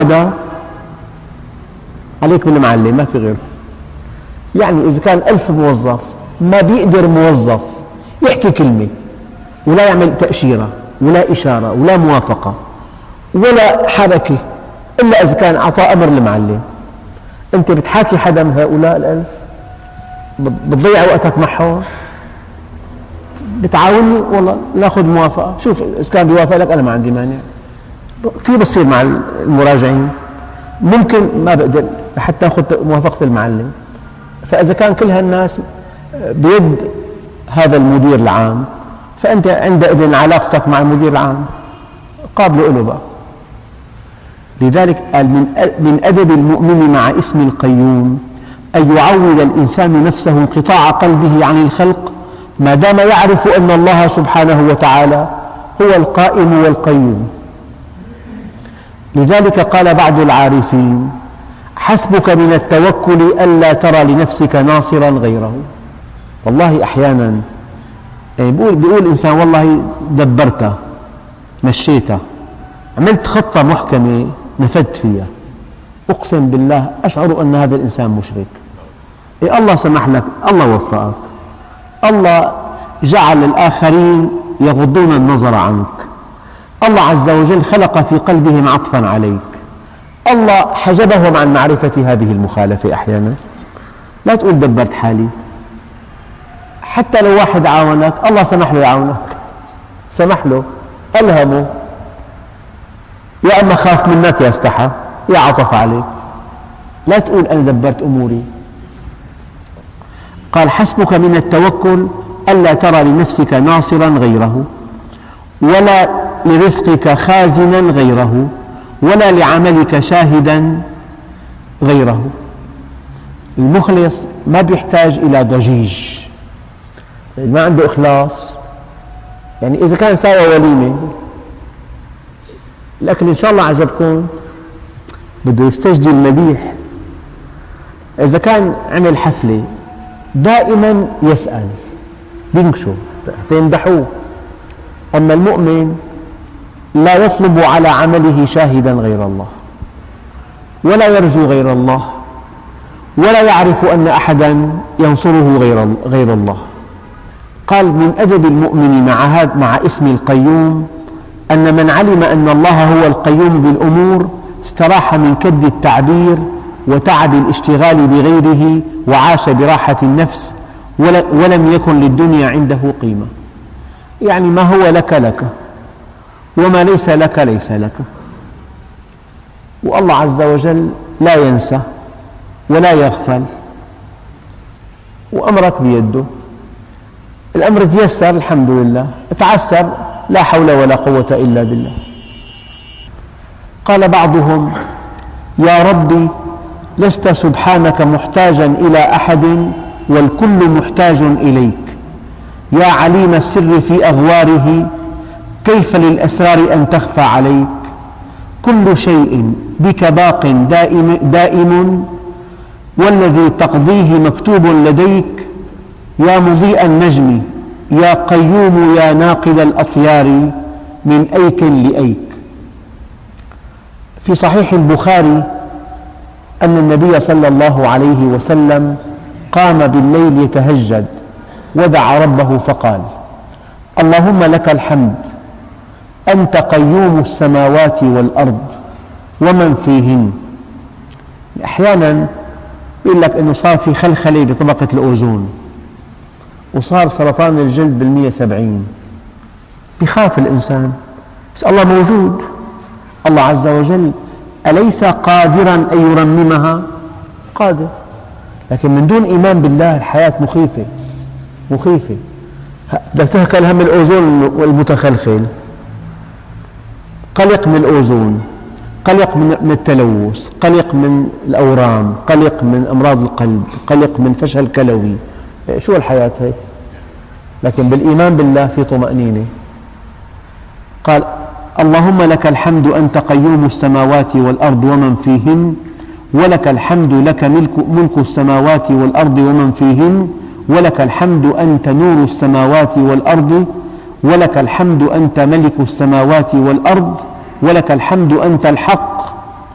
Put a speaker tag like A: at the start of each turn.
A: هذا عليك بالمعلم ما في غيره. يعني إذا كان 1000 موظف ما بيقدر موظف يحكي كلمة ولا يعمل تأشيرة ولا إشارة ولا موافقة ولا حركة إلا إذا كان أعطى أمر المعلم. أنت بتحاكي حدا من هؤلاء 1000 بتضيع وقتك معه؟ بتعاوني والله ناخذ موافقة، شوف إذا كان بيوافق لك أنا ما عندي مانع. في بصير مع المراجعين ممكن ما بقدر حتى أخذ موافقة المعلم. فإذا كان كل هالناس بيد هذا المدير العام فأنت عندئذ علاقتك مع المدير العام قابله له بقى. لذلك قال من أدب المؤمن مع اسم القيوم أن يعود الإنسان نفسه انقطاع قلبه عن الخلق ما دام يعرف أن الله سبحانه وتعالى هو القائم والقيوم. لذلك قال بعض العارفين حسبك من التوكل ألا ترى لنفسك ناصرا غيره. والله أحيانا بيقول الإنسان والله دبرتها مشيتها عملت خطة محكمة نفذت فيها، أقسم بالله أشعر أن هذا الإنسان مشرك. الله سمح لك، الله وفقك، الله جعل الآخرين يغضون النظر عنك، الله عز وجل خلق في قلبهم عطفا عليك، الله حجبهم عن معرفة هذه المخالفة. أحيانا لا تقول دبرت حالي، حتى لو واحد عاونك الله سمح له يعاونك، سمح له ألهمه، يا أما خاف منك يا استحى يا عطف عليك. لا تقول أنا دبرت أموري. قال حسبك من التوكل ألا ترى لنفسك ناصرا غيره ولا لرزقك خازنا غيره ولا لعملك شاهدا غيره. المخلص ما بيحتاج إلى ضجيج، ما عنده إخلاص. يعني إذا كان ساوى وليمة الأكل إن شاء الله عجبكم بده يستجدي المديح. إذا كان عمل حفلة دائما يسأل بينكشوا يمدحوه. أما المؤمن لا يطلب على عمله شاهدا غير الله ولا يرجو غير الله ولا يعرف أن أحدا ينصره غير الله. قال من أدب المؤمن مع اسم القيوم أن من علم أن الله هو القيوم بالأمور استراح من كد التعبير وتعب الاشتغال بغيره وعاش براحة النفس ولم يكن للدنيا عنده قيمة. يعني ما هو لك لك وما ليس لك ليس لك. والله عز وجل لا ينسى ولا يغفل وأمرك بيده. الأمر تيسر الحمد لله، تعسر لا حول ولا قوة إلا بالله. قال بعضهم يا ربي لست سبحانك محتاجا إلى أحد والكل محتاج إليك، يا عليم السر في أغواره كيف للأسرار أن تخفى عليك، كل شيء بك باق دائم والذي تقضيه مكتوب لديك، يا مضيء النجم يا قيوم يا ناقل الأطيار من أيك لأيك. في صحيح البخاري أن النبي صلى الله عليه وسلم قام بالليل يتهجد ودعا ربه فقال اللهم لك الحمد أنت قيوم السماوات والأرض ومن فيهن. أحيانا يقول لك أنه صار في خلخلة بطبقة الأوزون وصار سرطان الجلد بال170، يخاف الإنسان، بس الله موجود. الله عز وجل أليس قادرا أن يرممها؟ قادر، لكن من دون إيمان بالله الحياة مخيفة مخيفة. بدك تهكل هم الأوزون والمتخلخل، قلق من الأوزون، قلق من التلوث، قلق من الأورام، قلق من أمراض القلب، قلق من فشل كلوي. شو الحياة هيك؟ لكن بالإيمان بالله في طمأنينة. قال اللهم لك الحمد أنت قيوم السماوات والأرض ومن فيهن ولك الحمد لك ملك السماوات والأرض ومن فيهن ولك الحمد أنت نور السماوات والأرض ولك الحمد أنت ملك السماوات والأرض ولك الحمد أنت الحق